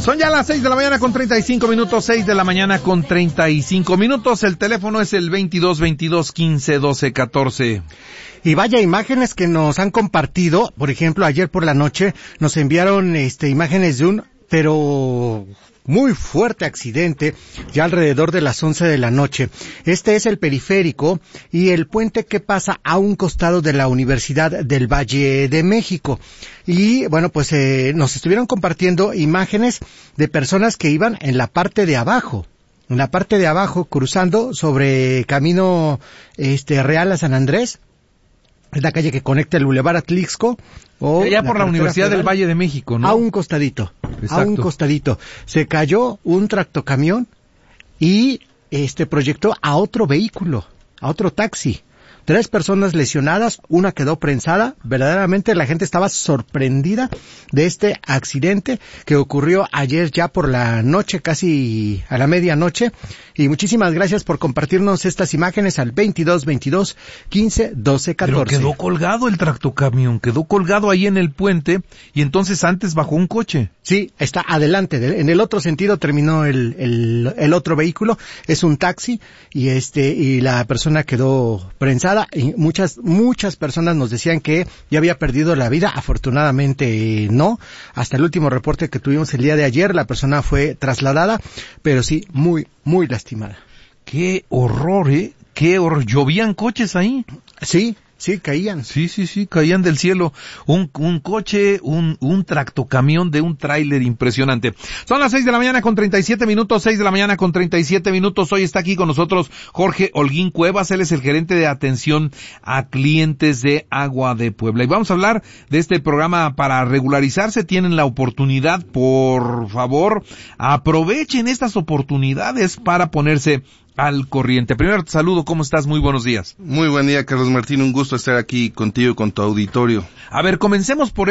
Son ya las 6 de la mañana con 35 minutos, 6 de la mañana con 35 minutos. El teléfono es el 22-22-15-12-14. Y vaya imágenes que nos han compartido. Por ejemplo, ayer por la noche nos enviaron imágenes de un, pero muy fuerte accidente, ya alrededor de las 11 de la noche. Este es el periférico y el puente que pasa a un costado de la Universidad del Valle de México. Y bueno, pues nos estuvieron compartiendo imágenes de personas que iban en la parte de abajo. En la parte de abajo, cruzando sobre camino Real a San Andrés. Es la calle que conecta el Boulevard Atlixco o allá por la Universidad del Valle de México, ¿no? A un costadito. Exacto. A un costadito. Se cayó un tractocamión y proyectó a otro vehículo, a otro taxi. 3 personas lesionadas, una quedó prensada. Verdaderamente la gente estaba sorprendida de este accidente que ocurrió ayer ya por la noche, casi a la medianoche. Y muchísimas gracias por compartirnos estas imágenes al 22-22-15-12-14. Pero quedó colgado el tractocamión, quedó colgado ahí en el puente y entonces antes bajó un coche. Sí, está adelante, en el otro sentido terminó el otro vehículo, es un taxi y la persona quedó prensada y muchas personas nos decían que ya había perdido la vida. Afortunadamente no, hasta el último reporte que tuvimos el día de ayer la persona fue trasladada, pero sí muy lastimada. Qué horror, qué horror. ¿Llovían coches ahí? Sí, caían. Sí, caían del cielo. Un coche, un tractocamión de un tráiler impresionante. Son las 6 de la mañana con 37 minutos, 6 de la mañana con 37 minutos. Hoy está aquí con nosotros Jorge Holguín Cuevas. Él es el gerente de atención a clientes de Agua de Puebla. Y vamos a hablar de este programa para regularizarse. Tienen la oportunidad, por favor, aprovechen estas oportunidades para ponerse al corriente. Primero te saludo, ¿cómo estás? Muy buenos días. Muy buen día, Carlos Martín, un gusto estar aquí contigo y con tu auditorio. A ver, comencemos por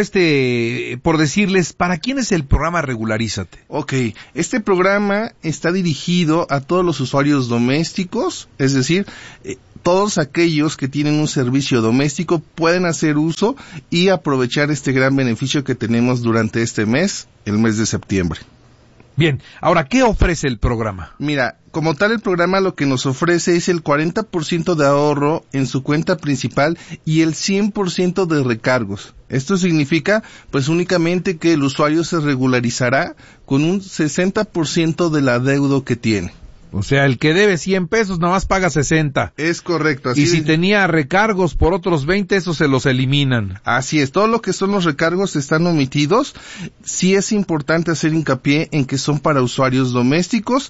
decirles, ¿para quién es el programa Regularízate? Ok, este programa está dirigido a todos los usuarios domésticos, es decir, todos aquellos que tienen un servicio doméstico pueden hacer uso y aprovechar este gran beneficio que tenemos durante este mes, el mes de septiembre. Bien, ahora, ¿qué ofrece el programa? Mira, como tal el programa lo que nos ofrece es el 40% de ahorro en su cuenta principal y el 100% de recargos. Esto significa, pues únicamente que el usuario se regularizará con un 60% del adeudo que tiene. O sea, el que debe 100 pesos nada más paga 60. Es correcto. Así y si tenía recargos por otros 20, esos se los eliminan. Así es, todo lo que son los recargos están omitidos. Sí es importante hacer hincapié en que son para usuarios domésticos,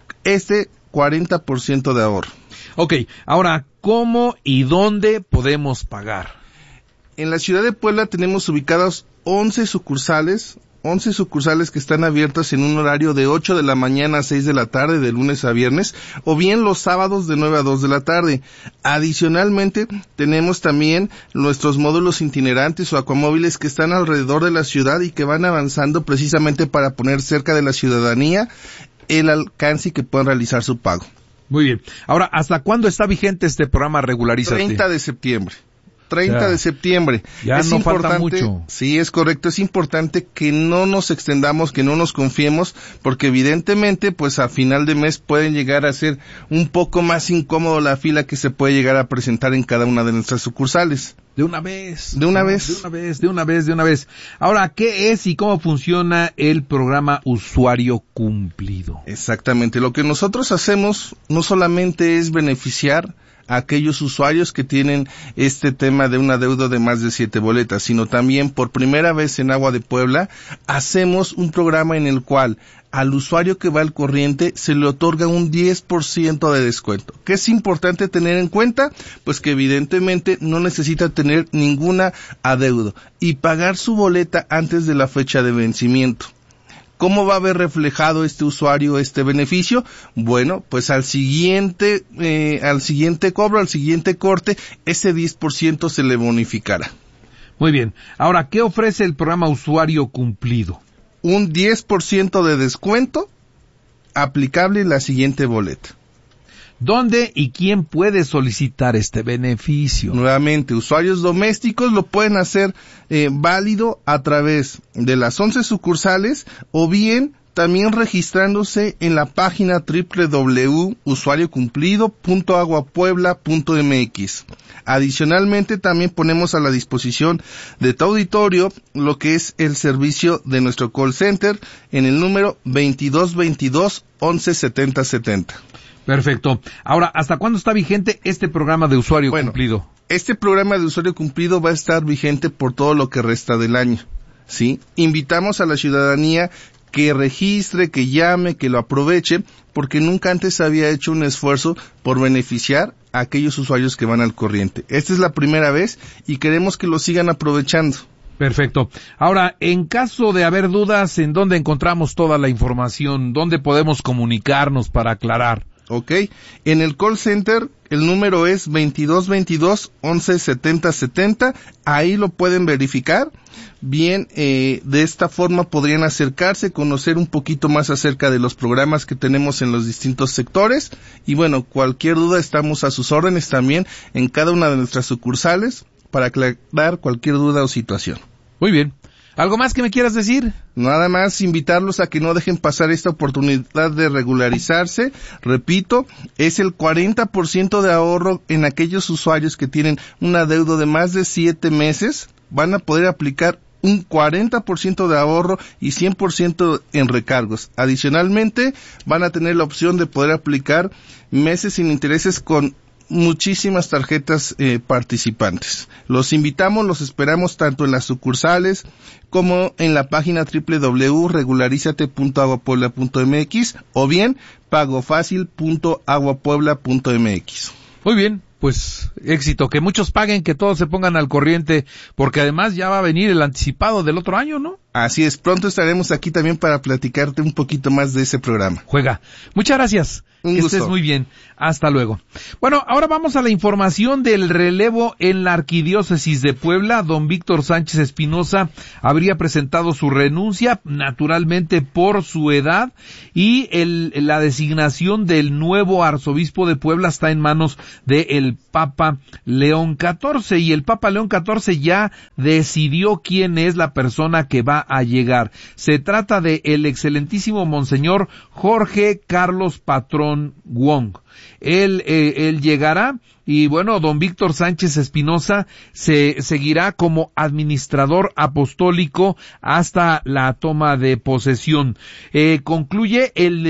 40% de ahorro. Ok, ahora, ¿cómo y dónde podemos pagar? En la ciudad de Puebla tenemos ubicados 11 sucursales que están abiertas en un horario de 8 de la mañana a 6 de la tarde, de lunes a viernes, o bien los sábados de 9 a 2 de la tarde. Adicionalmente, tenemos también nuestros módulos itinerantes o acuamóviles que están alrededor de la ciudad y que van avanzando precisamente para poner cerca de la ciudadanía el alcance y que puedan realizar su pago. Muy bien. Ahora, ¿hasta cuándo está vigente este programa Regularízate? 30 de septiembre. 30 de septiembre. Ya es no falta mucho. Sí, es correcto. Es importante que no nos extendamos, que no nos confiemos, porque evidentemente, pues a final de mes pueden llegar a ser un poco más incómodo la fila que se puede llegar a presentar en cada una de nuestras sucursales. De una vez. Ahora, ¿qué es y cómo funciona el programa Usuario Cumplido? Exactamente. Lo que nosotros hacemos no solamente es beneficiar a aquellos usuarios que tienen este tema de una deuda de más de 7 boletas, sino también por primera vez en Agua de Puebla hacemos un programa en el cual al usuario que va al corriente se le otorga un 10% de descuento. ¿Qué es importante tener en cuenta? Pues que evidentemente no necesita tener ninguna adeudo y pagar su boleta antes de la fecha de vencimiento. ¿Cómo va a ver reflejado este usuario este beneficio? Bueno, pues al siguiente cobro, al siguiente corte, ese 10% se le bonificará. Muy bien. Ahora, ¿qué ofrece el programa Usuario Cumplido? Un 10% de descuento aplicable en la siguiente boleta. ¿Dónde y quién puede solicitar este beneficio? Nuevamente, usuarios domésticos lo pueden hacer válido a través de las 11 sucursales o bien también registrándose en la página www.usuariocumplido.aguapuebla.mx. Adicionalmente, también ponemos a la disposición de tu auditorio lo que es el servicio de nuestro call center en el número 2222 11 70 70. Perfecto. Ahora, ¿hasta cuándo está vigente este programa de usuario cumplido? Este programa de usuario cumplido va a estar vigente por todo lo que resta del año, ¿sí? Invitamos a la ciudadanía que registre, que llame, que lo aproveche, porque nunca antes había hecho un esfuerzo por beneficiar a aquellos usuarios que van al corriente. Esta es la primera vez y queremos que lo sigan aprovechando. Perfecto. Ahora, en caso de haber dudas, ¿en dónde encontramos toda la información? ¿Dónde podemos comunicarnos para aclarar? Ok, en el call center el número es 2222 11 70 70, ahí lo pueden verificar. Bien, de esta forma podrían acercarse, conocer un poquito más acerca de los programas que tenemos en los distintos sectores y bueno, cualquier duda estamos a sus órdenes también en cada una de nuestras sucursales para aclarar cualquier duda o situación. Muy bien. ¿Algo más que me quieras decir? Nada más invitarlos a que no dejen pasar esta oportunidad de regularizarse. Repito, es el 40% de ahorro en aquellos usuarios que tienen un adeudo de más de 7 meses. Van a poder aplicar un 40% de ahorro y 100% en recargos. Adicionalmente, van a tener la opción de poder aplicar meses sin intereses con muchísimas tarjetas participantes. Los invitamos, los esperamos tanto en las sucursales como en la página www.regularizate.aguapuebla.mx o bien pagofacil.aguapuebla.mx. Muy bien, pues éxito, que muchos paguen, que todos se pongan al corriente, porque además ya va a venir el anticipado del otro año, ¿no? Así es, pronto estaremos aquí también para platicarte un poquito más de ese programa. Juega. Muchas gracias. Un que gusto. estés muy bien. Hasta luego. Bueno, ahora vamos a la información del relevo en la Arquidiócesis de Puebla. Don Víctor Sánchez Espinosa habría presentado su renuncia, naturalmente por su edad, y la designación del nuevo arzobispo de Puebla está en manos del Papa León XIV, y el Papa León XIV ya decidió quién es la persona que va a llegar. Se trata de el excelentísimo Monseñor Jorge Carlos Patrón Wong. Él llegará y bueno, don Víctor Sánchez Espinosa se seguirá como administrador apostólico hasta la toma de posesión. Concluyen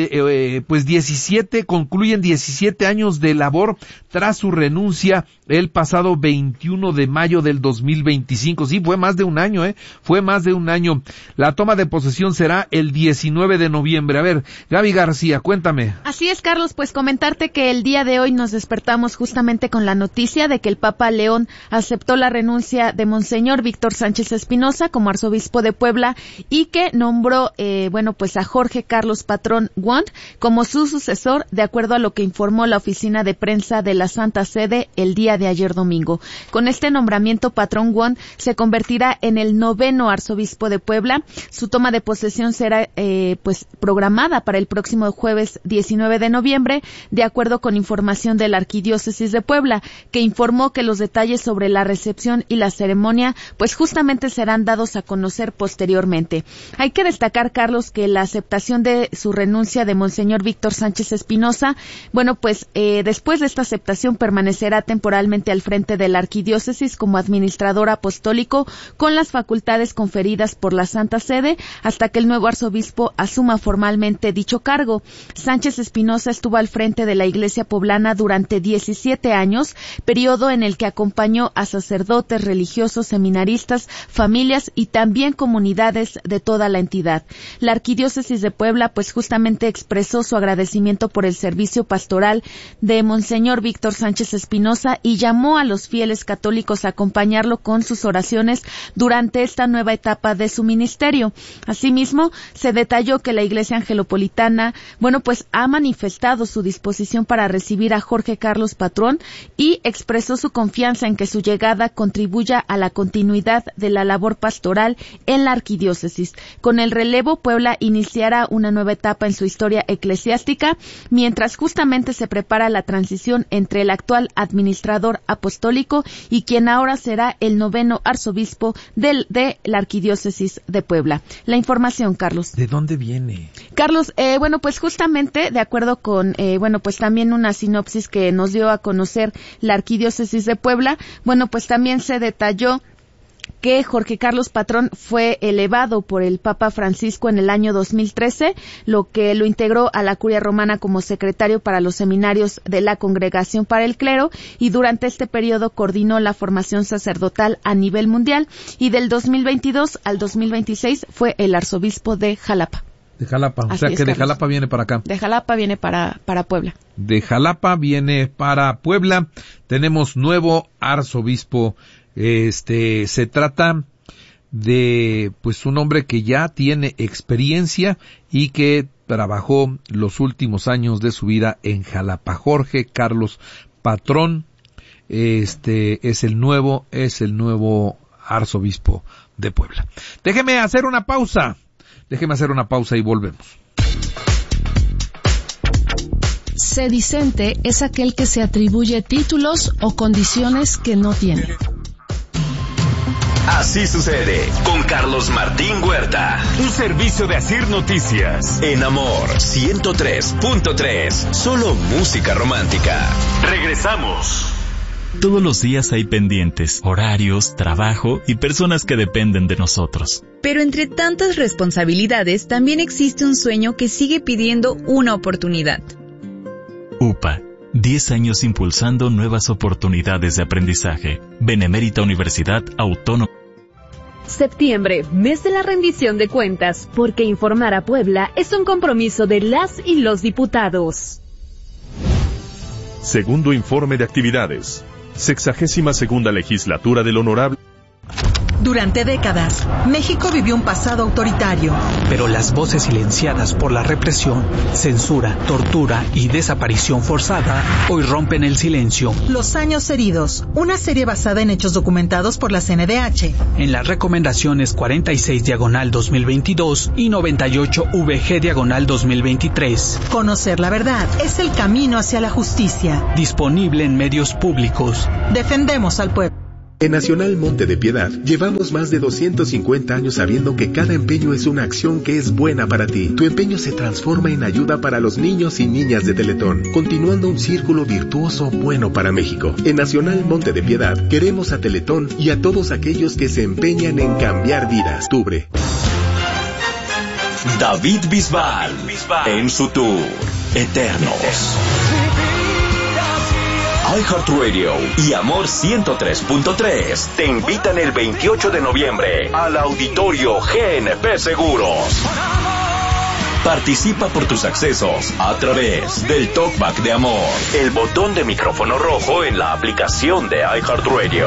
17 años de labor tras su renuncia el pasado 21 de mayo del 2025. Sí, fue más de un año, fue más de un año. La toma de posesión será el 19 de noviembre. A ver, Gaby García, cuéntame. Así es, Carlos, pues comentarte que el día de hoy nos despertamos justamente con la noticia de que el Papa León aceptó la renuncia de Monseñor Víctor Sánchez Espinosa como arzobispo de Puebla y que nombró, pues a Jorge Carlos Patrón Wong como su sucesor, de acuerdo a lo que informó la oficina de prensa de la Santa Sede el día de ayer domingo. Con este nombramiento, Patrón Wong se convertirá en el 9º arzobispo de Puebla. Su toma de posesión será, programada para el próximo jueves 19 de noviembre, de acuerdo con información de la Arquidiócesis de Puebla, que informó que los detalles sobre la recepción y la ceremonia, pues justamente serán dados a conocer posteriormente. Hay que destacar, Carlos, que la aceptación de su renuncia de Monseñor Víctor Sánchez Espinosa, después de esta aceptación permanecerá temporalmente al frente de la Arquidiócesis como administrador apostólico con las facultades conferidas por la Santa Sede hasta que el nuevo arzobispo asuma formalmente dicho cargo. Sánchez Espinosa estuvo al frente de la Iglesia poblana durante 17 años, periodo en el que acompañó a sacerdotes, religiosos, seminaristas, familias y también comunidades de toda la entidad. La Arquidiócesis de Puebla justamente expresó su agradecimiento por el servicio pastoral de Monseñor Víctor Sánchez Espinosa y llamó a los fieles católicos a acompañarlo con sus oraciones durante esta nueva etapa de su ministerio. Asimismo, se detalló que la Iglesia Angelopolitana, ha manifestado su disposición para recibir a Jorge Carlos Patrón y expresó su confianza en que su llegada contribuya a la continuidad de la labor pastoral en la arquidiócesis. Con el relevo, Puebla iniciará una nueva etapa en su historia eclesiástica, mientras justamente se prepara la transición entre el actual administrador apostólico y quien ahora será el 9º arzobispo de la arquidiócesis de Puebla. La información, Carlos. ¿De dónde viene? Carlos, pues justamente de acuerdo con, pues también una sinopsis que nos dio a conocer la arquidiócesis de Puebla, pues también se detalló que Jorge Carlos Patrón fue elevado por el Papa Francisco en el año 2013, lo que lo integró a la Curia Romana como secretario para los seminarios de la Congregación para el Clero, y durante este periodo coordinó la formación sacerdotal a nivel mundial, y del 2022 al 2026 fue el arzobispo de Jalapa. De Jalapa, o sea que de Jalapa viene para acá. De Jalapa viene para Puebla. De Jalapa viene para Puebla. Tenemos nuevo arzobispo. Se trata de un hombre que ya tiene experiencia y que trabajó los últimos años de su vida en Jalapa. Jorge Carlos Patrón, es el nuevo arzobispo de Puebla. Déjeme hacer una pausa y volvemos. Sedicente es aquel que se atribuye títulos o condiciones que no tiene. Así sucede con Carlos Martín Huerta. Un servicio de Asir Noticias. En Amor 103.3. Solo música romántica. Regresamos. Todos los días hay pendientes, horarios, trabajo y personas que dependen de nosotros. Pero entre tantas responsabilidades también existe un sueño que sigue pidiendo una oportunidad. UPA. 10 años impulsando nuevas oportunidades de aprendizaje. Benemérita Universidad Autónoma. Septiembre, mes de la rendición de cuentas, porque informar a Puebla es un compromiso de las y los diputados. Segundo informe de actividades. 62ª legislatura del Honorable. Durante décadas, México vivió un pasado autoritario. Pero las voces silenciadas por la represión, censura, tortura y desaparición forzada hoy rompen el silencio. Los años heridos, una serie basada en hechos documentados por la CNDH. En las recomendaciones 46/2022 y 98/VG/2023. Conocer la verdad es el camino hacia la justicia. Disponible en medios públicos. Defendemos al pueblo. En Nacional Monte de Piedad llevamos más de 250 años sabiendo que cada empeño es una acción que es buena para ti. Tu empeño se transforma en ayuda para los niños y niñas de Teletón, continuando un círculo virtuoso bueno para México. En Nacional Monte de Piedad queremos a Teletón y a todos aquellos que se empeñan en cambiar vidas. Octubre. David Bisbal en su tour Eternos. iHeartRadio y Amor 103.3 te invitan el 28 de noviembre al Auditorio GNP Seguros. Participa por tus accesos a través del Talkback de Amor, el botón de micrófono rojo en la aplicación de iHeartRadio.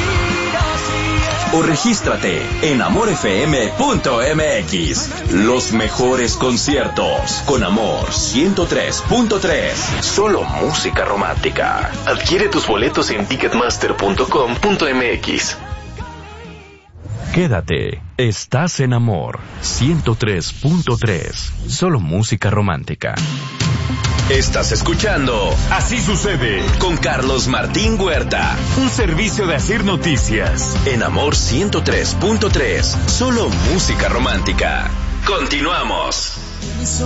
O regístrate en amorfm.mx. Los mejores conciertos con Amor 103.3. Solo música romántica. Adquiere tus boletos en ticketmaster.com.mx. Quédate, estás en Amor 103.3. Solo música romántica. Estás escuchando Así sucede con Carlos Martín Huerta. Un servicio de Asir Noticias. En Amor 103.3. Solo música romántica. Continuamos.